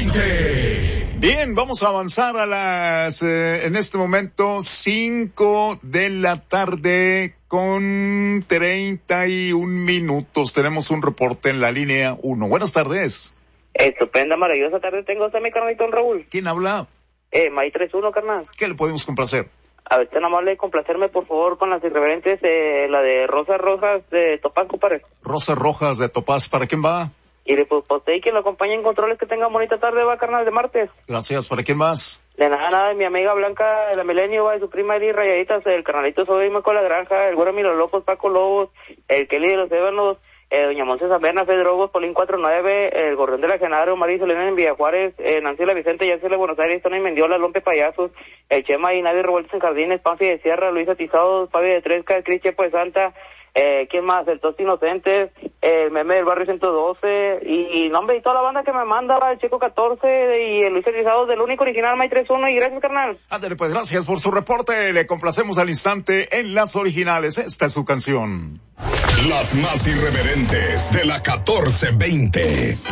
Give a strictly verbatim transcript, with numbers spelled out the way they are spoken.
veinte. Bien, vamos a avanzar a las, eh, en este momento, cinco de la tarde con treinta y un minutos. Tenemos un reporte en la línea uno. Buenas tardes. Estupenda, maravillosa tarde tengo usted, mi carnalito Raúl. ¿Quién habla? Eh, May tres uno, carnal. ¿Qué le podemos complacer? A ver, tan amable de complacerme, por favor, con las irreverentes, eh, la de Rosas Rojas de Topaz, compadre. Rosas Rojas de Topaz, ¿para quién va? Y de pues, usted y que lo acompañe en controles, que tenga bonita tarde, va, carnal, de martes. Gracias, ¿para quién más? De nada, nada, de mi amiga Blanca de la Milenio, va, de su prima Eri Rayaditas, el carnalito Soy con la Granja, el güero Miro Locos, Paco Lobos, el Kelly de los Ébanos, eh, doña Monse Zamberna, Fe Drogos, Polín cuatro nueve, el Gorrión de la Genaro, María Solena en Villa Juárez, eh, Nancy La Vicente, Yacel de Buenos Aires, Tony Mendiola, Lompe Payasos, el Chema y Nadie Revueltos en Jardines, Panfi de Sierra, Luis Atizados, Fabi de Tresca, el Cris Chepo de Santa, eh, ¿quién más? El Tosti Inocentes, el Meme del Barrio ciento doce, y, y no, hombre, y toda la banda que me manda, el Checo catorce, y el Luis Atizados del único original, May tres uno, y gracias, carnal. Ándale, pues, gracias por su reporte. Le complacemos al instante en las originales. Esta es su canción. Las más irreverentes de la catorce veinte.